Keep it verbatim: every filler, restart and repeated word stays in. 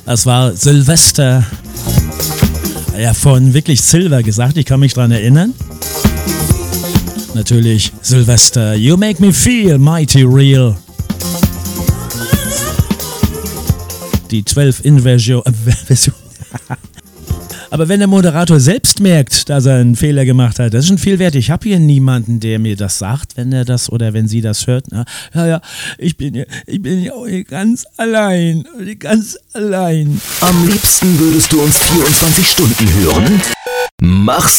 Das war Silvester. Ja, von wirklich Silver gesagt, ich kann mich dran erinnern. Natürlich Silvester. You make me feel mighty real. Die zwölf Inversion. Äh, Aber wenn der Moderator selbst merkt, dass er einen Fehler gemacht hat, das ist schon viel wert. Ich habe hier niemanden, der mir das sagt, wenn er das oder wenn sie das hört. Na, ja, ja, ich bin ja, ich bin ja auch hier ganz allein, ganz allein. Am liebsten würdest du uns vierundzwanzig Stunden hören? Mach's